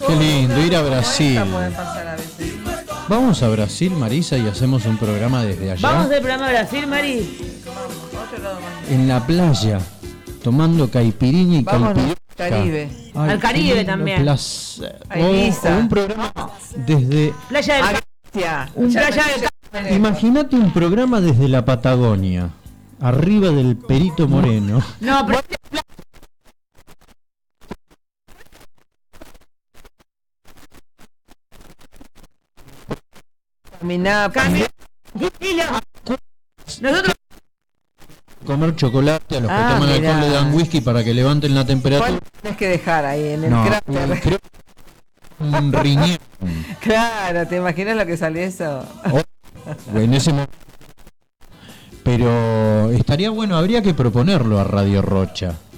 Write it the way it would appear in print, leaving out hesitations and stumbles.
Qué lindo, ir a Brasil. Puede pasar a veces. Vamos a Brasil, Marisa, y hacemos un programa desde allá. Vamos del programa de Brasil, Mari. En la playa, tomando caipirinha y Vamos calpiroca. al Caribe. Ay, Al Caribe qué lindo también. placer. A Ibiza. O un programa desde... Playa del Gracias. Playa del Imagínate un programa desde la Patagonia, arriba del Perito Moreno. No, pero Caminá, nosotros Comer chocolate, a los que Ah, toman mirá. alcohol le dan whisky para que levanten la temperatura. ¿cuál tenés que dejar ahí en el No, cráter? creo un riñón. Claro, ¿te imaginas lo que sale eso? En ese momento. Pero estaría bueno, habría que proponerlo a Radio Rocha.